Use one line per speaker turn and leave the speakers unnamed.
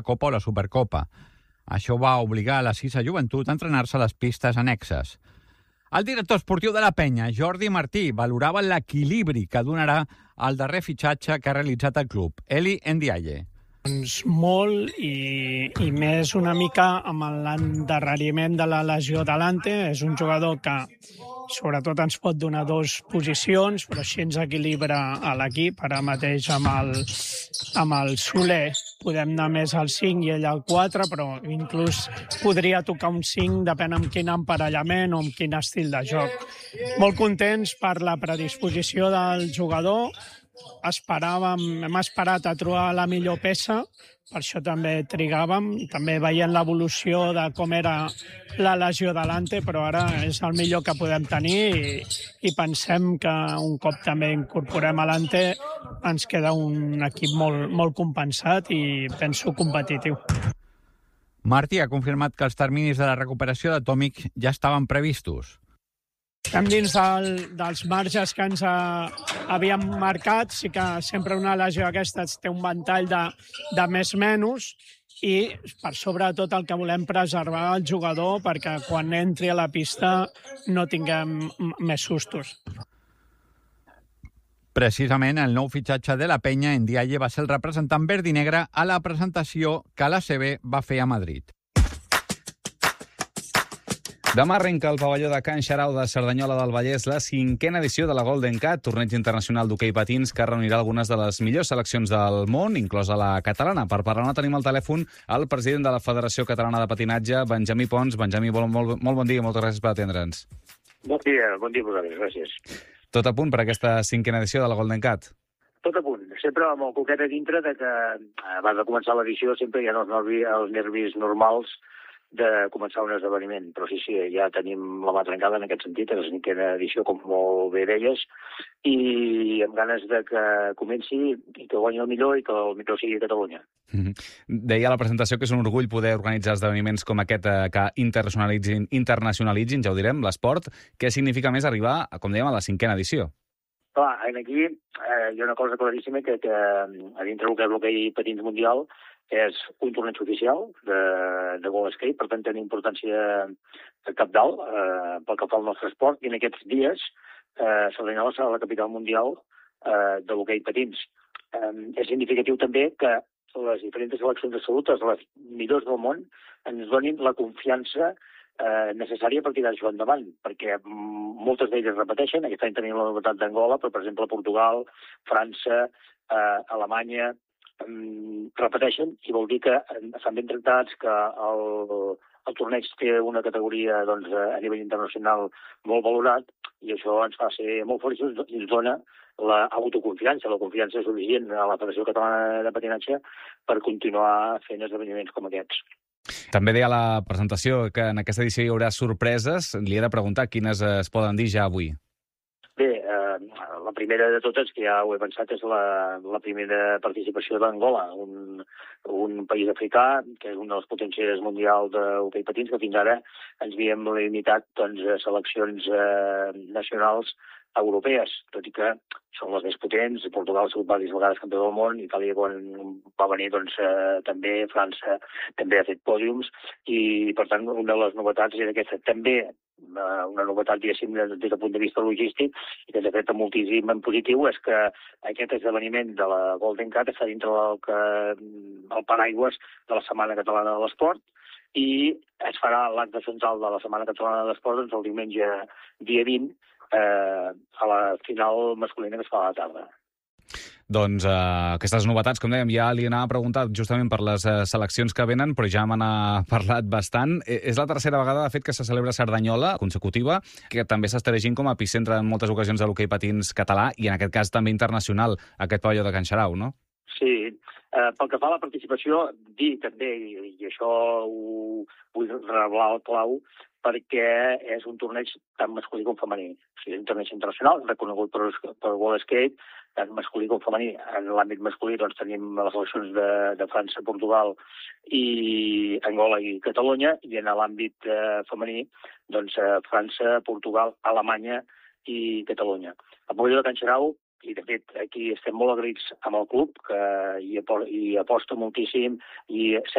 Copa o la Supercopa. Això va obligar a la Sisa Joventut a entrenar-se a les pistes annexes. El director esportiu de la penya, Jordi Martí, valorava l'equilibri que donarà el darrer fitxatge que ha realitzat el club, Eli Ndiaye.
Doncs molt i més una mica amb l'endarreriment de la lesió d'Alante. És un jugador que sobretot ens pot donar dues posicions, però així ens equilibra a l'equip. Ara mateix amb el Soler podem anar més al 5 i ell al 4, però inclús podria tocar un 5, depèn amb quin emparellament o amb quin estil de joc. Molt contents per la predisposició del jugador. Hem esperat a trobar la millor peça, per això també trigàvem, també veient l'evolució de com era la lesió d'Alante, però ara és el millor que podem tenir i pensem que un cop també incorporem Alante ens queda un equip molt compensat i penso competitiu.
Martí ha confirmat que els terminis de la recuperació de Tomic ja estaven previstos.
Estem dins dels marges que ens havíem marcat. Sí que sempre una lesió d'aquestes té un ventall de més-menys i per sobre tot el que volem preservar el jugador perquè quan entri a la pista no tinguem més sustos.
Precisament el nou fitxatge de la penya, Ndiaye, va ser el representant verd i negre a la presentació que l'ACB va fer a Madrid.
Demà arrenca el pavelló de Can Xarau de Cerdanyola del Vallès la 5a edició de la Golden Cat, torneig internacional d'hoquei patins que reunirà algunes de les millors seleccions del món, inclosa la catalana. Per parlar-ne tenim al telèfon el president de la Federació Catalana de Patinatge, Benjamí Pons. Benjamí, molt bon dia i moltes gràcies per atendre'ns.
Bon dia a vosaltres, gràcies.
Tot a punt per aquesta 5a edició de la Golden Cat?
Tot a punt, sempre amb el coquet a dintre de que abans de començar l'edició sempre hi ha els nervis normals de començar un esdeveniment, però sí, ja tenim la mà trencada en aquest sentit, és la 5a edició, com molt bé deies, i amb ganes de que comenci i que guanyi el millor i que el millor sigui Catalunya.
Deia a la presentació que és un orgull poder organitzar esdeveniments com aquest que internacionalitzin, ja ho direm, l'esport. Què significa més arribar, com dèiem, a la 5a edició?
Clar, aquí hi ha una cosa claríssima que a dintre del que és l'hoquei patins mundial és un torneig oficial de World Skate, per tant té una importància cabdal pel que fa al nostre esport, i en aquests dies Cerdanyola serà la capital mundial de l'hoquei patins. És significatiu també que les diferents seleccions absolutes, les millors del món, ens donin la confiança necessària per tirar això endavant, perquè moltes d'elles repeteixen. Aquest any tenim la novetat d'Angola, però, per exemple, Portugal, França, Alemanya, repeteixen, i vol dir que estan ben tractats, que el torneig té una categoria a nivell internacional molt valorat, i això ens fa ser molt feliços i ens dona l'autoconfiança, la confiança suficient a la Federació Catalana de Patinatge per continuar fent esdeveniments com aquests.
També deia a la presentació que en aquesta edició hi haurà sorpreses. Li he de preguntar quines es poden dir ja avui.
Bé, la primera de totes, que ja ho he pensat, és la primera participació d'Angola, un país africà que és una de les potències mundials d'hoquei patins, que fins ara ens havíem limitat a seleccions nacionals europees, tot i que són les més potents. Portugal ha sigut diverses vegades campió del món, Itàlia quan va venir també, França també ha fet pòdiums, i per tant una de les novetats és aquesta. També una novetat, diguéssim, des del punt de vista logístic, i que ens ha fet moltíssim en positiu, és que aquest esdeveniment de la Golden Cat està dintre el paraigües de la Setmana Catalana de l'Esport, i es farà l'acte central de la Setmana Catalana de l'Esport el diumenge dia 20, a la final masculina que es fa a la tarda.
Doncs aquestes novetats, com dèiem, ja li anava a preguntar justament per les seleccions que venen, però ja me n'ha parlat bastant. És la tercera vegada, de fet, que se celebra a Cerdanyola, consecutiva, que també s'està erigint com a epicentre en moltes ocasions de l'hoquei patins català i en aquest cas també internacional, aquest pavelló de Can Xarau, no?
Sí. Pel que fa a la participació, dir també, i això ho vull reblar el clau, perquè és un torneig tant masculí com femení. O sigui, és un torneig internacional, reconegut per World Skate, tant masculí com femení. En l'àmbit masculí tenim les seleccions de França, Portugal, i Angola i Catalunya, i en l'àmbit femení, França, Portugal, Alemanya i Catalunya. El pavelló de Can Xarau i de fet aquí estem molt agraïts amb el club, que hi aposta moltíssim, i